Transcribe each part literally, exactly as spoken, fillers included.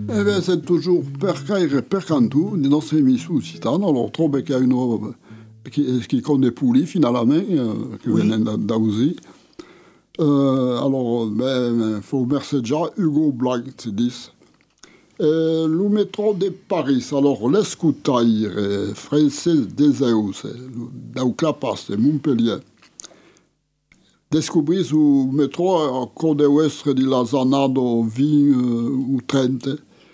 Eh bien, c'est toujours per caire per cantu, di nostre émissions citane. Alors, trobe qu'il y a une robe qui, qui compte des poulies, finalement, euh, qui Oui. viennent d'Aouzi. Euh, alors, ben, faut remercier déjà Hugo Blanc, tu dis. Euh, le métro de Paris, alors l'escoutaire français des Zeus, d'Auclapas, de Montpellier. Descobri o metrô a Code Ouest de Lazanado vinte ou trente.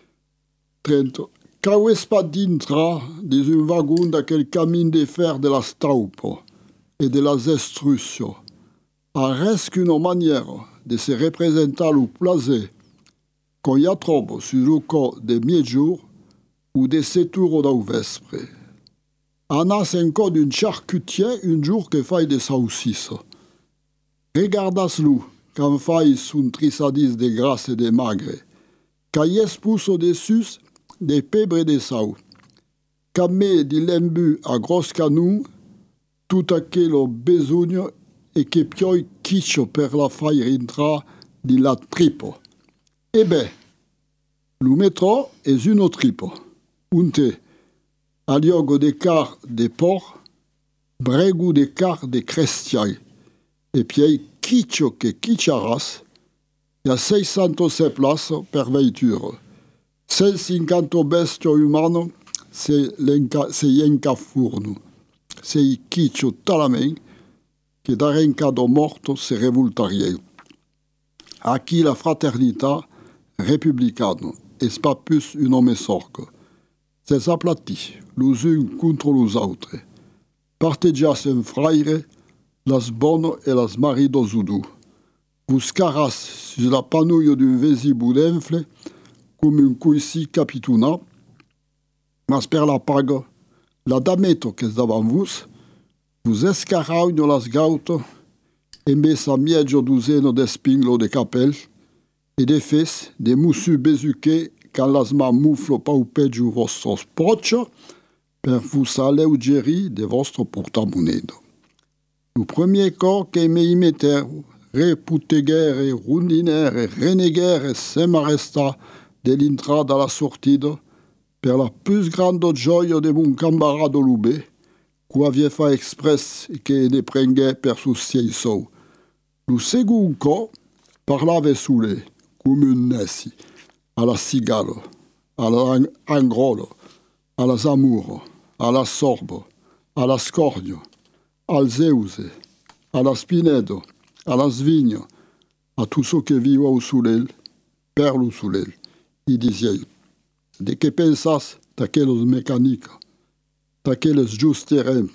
trente. Quand est-ce pas d'intra des un wagon d'aquel camin de fer de la Staupe et de la Zestruccio, a reste une manière de se représenter le plaisir qu'on y a trop sur le corps de mi-jour ou de seturo da vespre. Anas encore d'une charcutier un jour que faille des saucisses. Regardas-le, quand faille son trisadis de grasse et de magre, quand y pousse au-dessus des pèbres et des sau, quand met di lembu à grosse canou, tout à quel besogne et que pioi quicho per la faille rintra di la tripo. Eh ben, le métro est une tripo. Unte, a liogo de car de porc, bregu de car de crestiai. Et puis, quicho que quicharas, il y a seiscentosept places per veiture. cent cinquante bestio umano, c'est yenka furno. C'est i quicho talamen, que d'arrencado morto se revoltarie. Aquí la fraternità républicaine, est pas plus un homme sorque. C'est s'aplati, les uns contre les autres. Partegias en fraire, las bonnes et las maridos udu. Vous caras sur la panouille d'un vesibu d'enfle, comme un coici capituna, mas per la paga, la dameto que est devant vous, vous escarraugno las gauto, e messa mieggio duzeno d'espinglo de capel, et de fes, de moussu bezuque, quand las mamouflo paupeggio vostro sproccio, per vous alleugeri de vostro portamonedo. Le premier corps che me y metter, reputeguer, rundiner, reneguer, se m'arresta de l'intrada alla sortida, per la plus grande gioia de mon camarade Loubé, qu'o avia fa express e che ne prenguait per susseiso. Le second corps parlava soule, come un nessi, alla cigala, alla angrola, alla zamuro, alla sorbo, alla scordio, al zeuse, alla spinedo, alla svigno, a tout ce que vive au soleil, per lo soleil. Il disait, de que pensas d'aquelles mécaniques, d'aquelles justerem,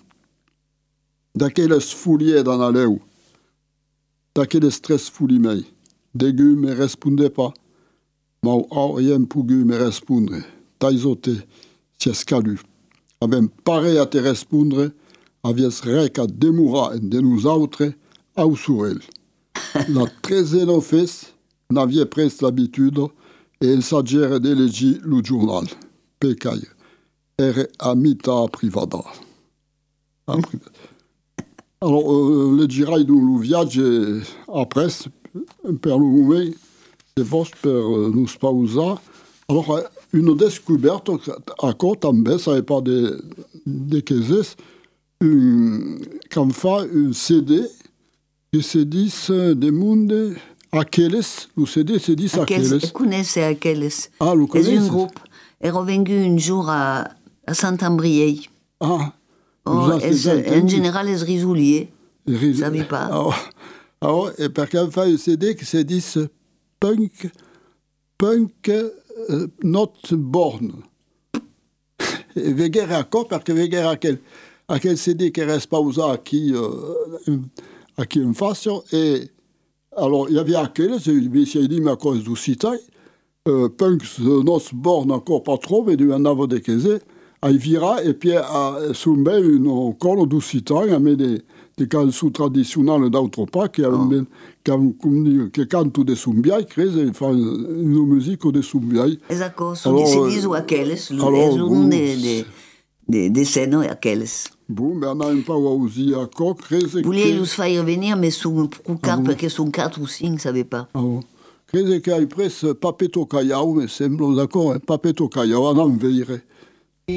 d'aquelles fouliers dans la leu, d'aquelles stress foulimei. Degu me répondait pas, mais rien pougu me répondre. Taizote, si escalu. Avem pareil à te répondre, avies rec à demoura en de nous autres, au sourel. La treizaine office n'avait presque l'habitude, et il s'agère d'éléger le journal. Pecaille. Ere amita privada. Alors, euh, le girai du viaggio après, per le moment, c'est vostre per euh, nous pausa. Alors, une découverte, à côté, també, ça n'est pas des de cases, quand fa un C D, qui se dit des mondes, aquelles, le C D se dit aquelles. Je connais aquelles. Ah, le connaissez? C'est un groupe. Elle est revenue un jour à, à Saint-Ambrier. Ah. Oh, en général, elles risoulier. Je ne savais pas. Ah, ah, et parce qu'elle fait un C D qui se dit punk, punk, uh, not born. Et veguer à quoi? Parce que veguer à quel, à quel C D qui reste pas usé à qui, euh, à qui en façon. Et alors, il y avait à quel, c'est dit, mais à cause du site, euh, punk, not born encore pas trop, mais du en avant de caisses. Il vira et puis à soumet une colonne du citron, a mis des des cançons traditionnelles d'autres pas qui ont qui cantent des sumbiai, qui font une musique de sumbiai. Exactement. Se disent ou aquelles, les noms des des des scènes aquelles. Bon, mais on a un peu aussi à coq. Vous voulez nous faire venir, mais sous un carte parce que sont quatre ou cinq, savez pas. Ah bon. Crede che hai preso papeto caiau, mi sembra, d'accordo, papeto caiau, a non vedere.